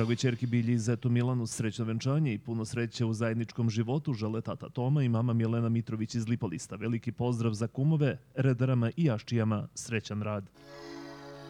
Dragoj ćerki Bilji i zetu Milanu srećno venčanje i puno sreće u zajedničkom životu žele tata Toma i mama Milena Mitrović iz Lipolista. Veliki pozdrav za kumove, redarama i jaščijama, srećan rad.